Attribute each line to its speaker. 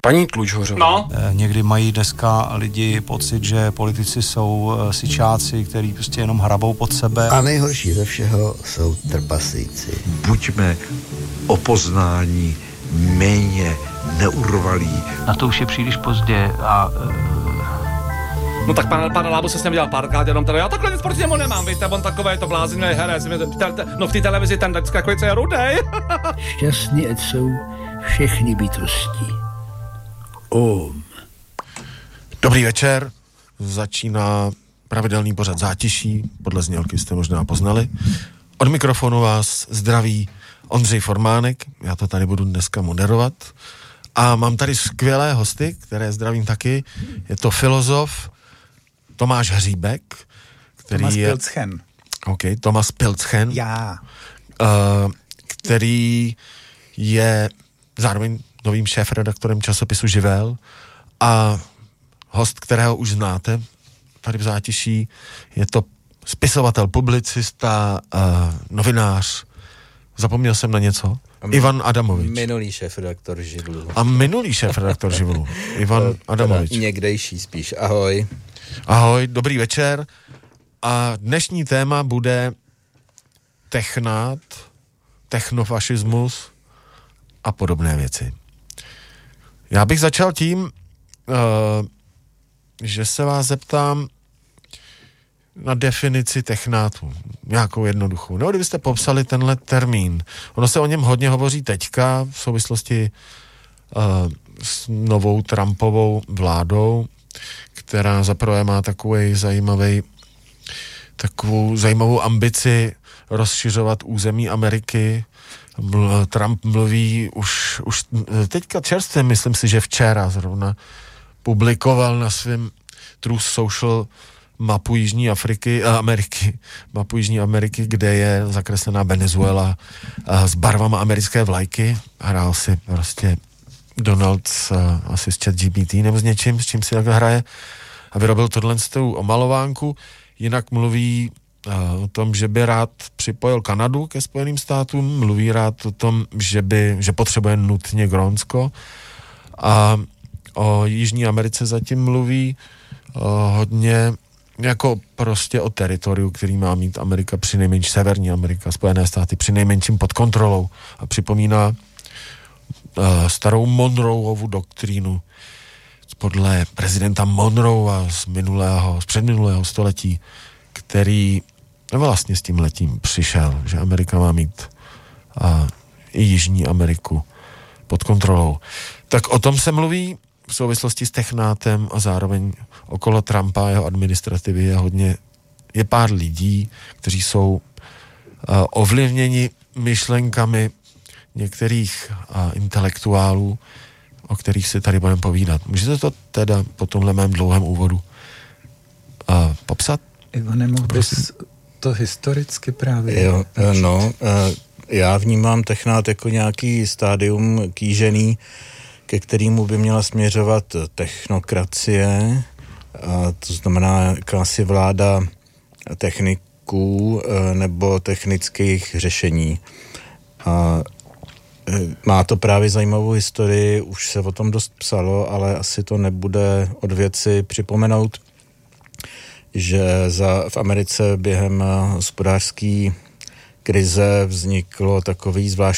Speaker 1: Paní Tlučhořová.
Speaker 2: No. Někdy mají dneska lidi pocit, že politici jsou sičáci, kteří prostě jenom hrabou pod sebe.
Speaker 3: A nejhorší ze všeho jsou trpaslíci.
Speaker 4: Buďme o poznání méně neurvalí.
Speaker 2: Na to už je příliš pozdě a...
Speaker 5: No tak pan Lábo se s ním dělal párkrát, jenom teda já takhle nic proti němu nemám, víte, on takové to blázinné herec, no v té televizi ten vždycky jako je rudej.
Speaker 3: Šťastný ať jsou všechny bytosti. Om.
Speaker 1: Dobrý večer, začíná pravidelný pořad Zátiší, podle znělky jste možná poznali. Od mikrofonu vás zdraví Ondřej Formánek, já to tady budu dneska moderovat. A mám tady skvělé hosty, které zdravím taky. Je to filozof Tomáš Hříbek, který
Speaker 6: Tomas
Speaker 1: je...
Speaker 6: Pilchen.
Speaker 1: OK, Tomas Pilchen.
Speaker 6: Já.
Speaker 1: Který je zároveň novým šéfredaktorem časopisu Živel a host, kterého už znáte tady v Zátiší, je to spisovatel, publicista, novinář. Zapomněl jsem na něco? Ivan Adamovič.
Speaker 7: Minulý šéfredaktor Živlu.
Speaker 1: A minulý šéfredaktor Živlu. Ivan Adamovič.
Speaker 7: Někdejší spíš. Ahoj.
Speaker 1: Ahoj, dobrý večer. A dnešní téma bude technát, technofašismus a podobné věci. Já bych začal tím, že se vás zeptám na definici technátu. Nějakou jednoduchou. No, kdybyste popsali tenhle termín. Ono se o něm hodně hovoří teďka v souvislosti s novou Trumpovou vládou, která zaprvé má takovou zajímavou ambici rozšiřovat území Ameriky. Trump mluví už teďka čerstvě, myslím si, že včera zrovna publikoval na svém Truth Social mapu Jižní Ameriky, kde je zakreslená Venezuela s barvama americké vlajky. Hrál si prostě Donald asi s ChatGPT nebo s něčím, s čím si takhle hraje a vyrobil tohle z tou omalovánku. Jinak mluví o tom, že by rád připojil Kanadu ke Spojeným státům, mluví rád o tom, že potřebuje nutně Grónsko a o Jižní Americe zatím mluví hodně jako prostě o teritoriu, který má mít Amerika, přinejmenším Severní Amerika, Spojené státy přinejmenším pod kontrolou a připomíná starou Monroeovu doktrínu podle prezidenta Monroea z předminulého století, který vlastně s tím letím přišel, že Amerika má mít i Jižní Ameriku pod kontrolou. Tak o tom se mluví v souvislosti s technátem a zároveň okolo Trumpa a jeho administrativy je pár lidí, kteří jsou ovlivněni myšlenkami některých intelektuálů, o kterých si tady budeme povídat. Můžete to teda po tomhle mém dlouhém úvodu popsat?
Speaker 6: Ivane, mohl bys to historicky právě?
Speaker 7: Jo, já vnímám technát jako nějaký stádium kýžený, ke kterému by měla směřovat technokracie, to znamená jakási vláda techniků nebo technických řešení. Má to právě zajímavou historii, už se o tom dost psalo, ale asi to nebude od věci připomenout, že v Americe během hospodářské krize vzniklo takový zvláštní